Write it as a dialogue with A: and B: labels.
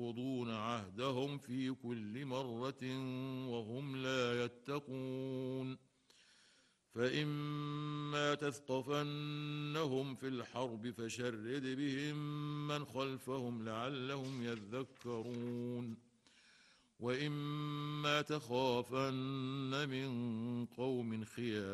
A: ينقضون عهدهم في كل مرة وهم لا يتقون فإما تثقفنهم في الحرب فشرد بهم من خلفهم لعلهم يذكرون وإما تخافن من قوم خيانة